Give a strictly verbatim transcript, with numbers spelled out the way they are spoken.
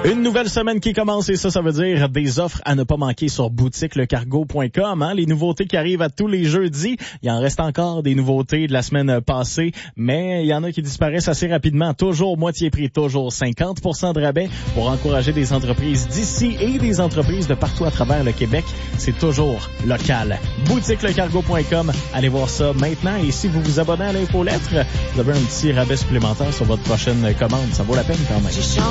Une nouvelle semaine qui commence et ça, ça veut dire des offres à ne pas manquer sur boutique le cargo point com. Hein? Les nouveautés qui arrivent à tous les jeudis. Il en reste encore des nouveautés de la semaine passée, mais il y en a qui disparaissent assez rapidement. Toujours moitié prix, toujours cinquante pour cent de rabais pour encourager des entreprises d'ici et des entreprises de partout à travers le Québec. C'est toujours local. boutique le cargo point com. Allez voir ça maintenant. Et si vous vous abonnez à l'infolettre, vous avez un petit rabais supplémentaire sur votre prochaine commande. Ça vaut la peine quand même.